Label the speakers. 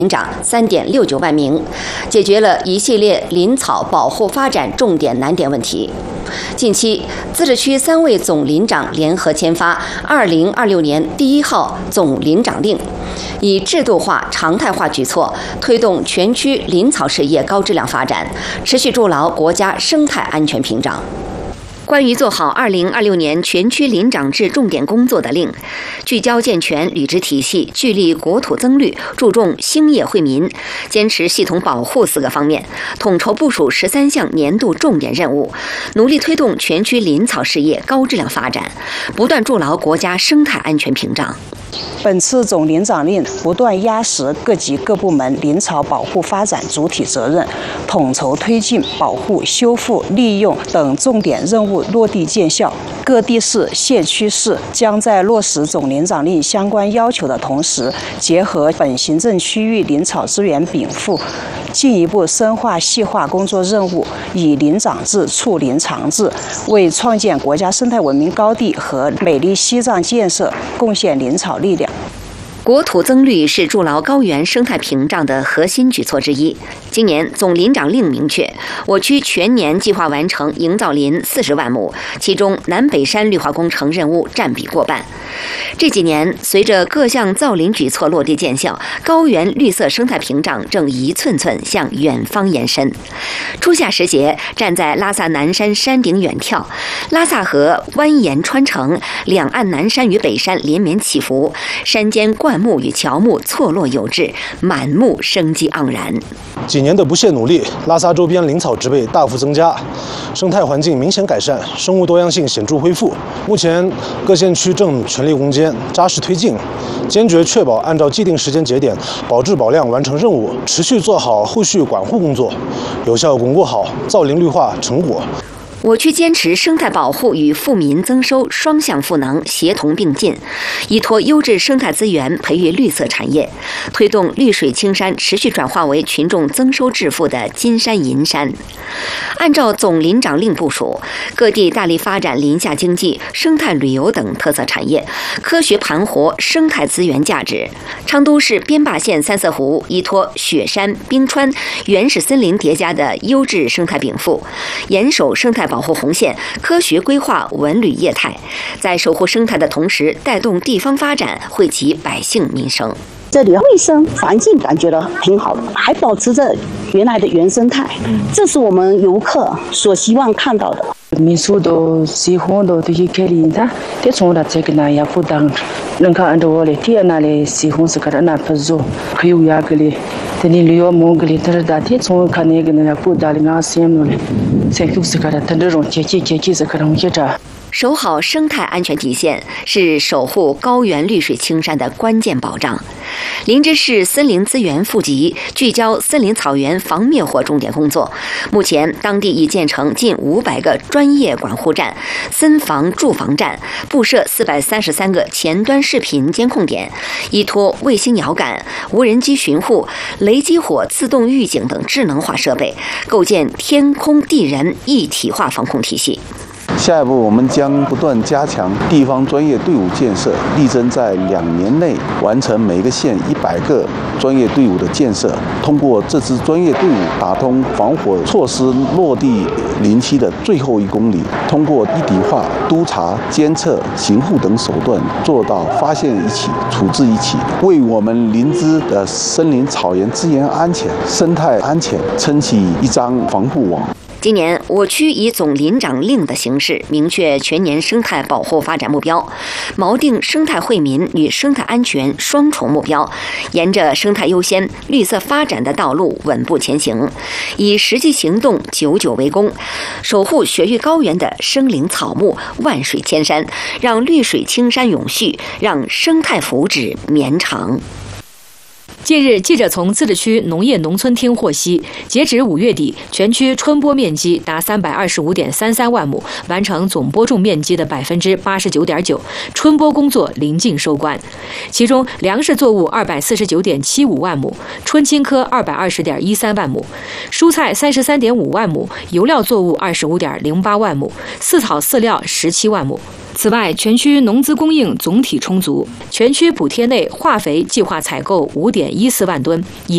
Speaker 1: 林长3.69万名，解决了一系列林草保护发展重点难点问题。近期，自治区3位总林长联合签发2026年第1号总林长令，以制度化、常态化举措推动全区林草事业高质量发展，持续筑牢国家生态安全屏障。关于做好2026年全区林长制重点工作的令，聚焦健全履职体系，聚力国土增绿，注重兴业惠民，坚持系统保护4个方面，统筹部署13项年度重点任务，努力推动全区林草事业高质量发展，不断筑牢国家生态安全屏障。
Speaker 2: 本次总林长令不断压实各级各部门林草保护发展主体责任，统筹推进保护、修复、利用等重点任务落地见效。各地市、县区市将在落实总林长令相关要求的同时，结合本行政区域林草资源禀赋，进一步深化细化工作任务，以林长制促林长制，为创建国家生态文明高地和美丽西藏建设贡献林草力量。
Speaker 1: 国土增绿是筑牢高原生态屏障的核心举措之一。今年总林长令明确，我区全年计划完成营造林40万亩，其中南北山绿化工程任务占比过半。这几年，随着各项造林举措落地见效，高原绿色生态屏障正一寸寸向远方延伸。初夏时节，站在拉萨南山山顶远眺，拉萨河蜿蜒穿城，两岸南山与北山连绵起伏，山间灌木与乔木错落有致，满目生机盎然。
Speaker 3: 几年的不懈努力，拉萨周边林草植被大幅增加，生态环境明显改善，生物多样性显著恢复。目前各县区正全力攻坚，扎实推进，坚决确保按照既定时间节点保质保量完成任务，持续做好后续管护工作，有效巩固好造林绿化成果。
Speaker 1: 我区坚持生态保护与富民增收双向赋能协同并进，依托优质生态资源培育绿色产业，推动绿水青山持续转化为群众增收致富的金山银山。按照总林长令部署，各地大力发展林下经济、生态旅游等特色产业，科学盘活生态资源价值。昌都市边坝县三色湖依托雪山、冰川、原始森林叠加的优质生态禀赋，严守生态保护红线，科学规划文旅业态，在守护生态的同时，带动地方发展，惠及百姓民生。
Speaker 4: 这里卫生环境感觉到挺好的，还保持着原来的原生态，这是我们游客所希望看到的。
Speaker 5: 民宿都喜欢的这些开林的，这从那这个那也不当，能看到我嘞，天那里喜欢是个那不做，可以呀个嘞，这里旅游梦个嘞，但是那天从看那个那不打的那些么嘞，才就是个的，但这种节是个东西着。
Speaker 1: 守好生态安全底线是守护高原绿水青山的关键保障。林芝市森林资源富集聚焦森林草原防灭火重点工作，目前当地已建成近500个专业管护站、森防驻防站，布设433个前端视频监控点，依托卫星遥感、无人机巡护、雷击火自动预警等智能化设备，构建天空地人一体化防控体系。
Speaker 6: 下一步，我们将不断加强地方专业队伍建设，力争在2年内完成每个县100个专业队伍的建设。通过这支专业队伍，打通防火措施落地林区的最后1公里，通过一体化督查、监测、巡护等手段，做到发现一起、处置一起，为我们林芝的森林草原资源安全、生态安全撑起一张防护网。
Speaker 1: 今年，我区以总林长令的形式，明确全年生态保护发展目标，锚定生态惠民与生态安全双重目标，沿着生态优先、绿色发展的道路稳步前行，以实际行动久久为功，守护雪域高原的生灵草木，万水千山，让绿水青山永续，让生态福祉绵长。
Speaker 7: 近日，记者从自治区农业农村厅获悉，截止5月底，全区春播面积达325.33万亩，完成总播种面积的89.9%，春播工作临近收官。其中，粮食作物249.75万亩，春青稞220.13万亩，蔬菜33.5万亩，油料作物25.08万亩，饲草饲料17万亩。此外，全区农资供应总体充足，全区补贴内化肥计划采购5.14万吨，以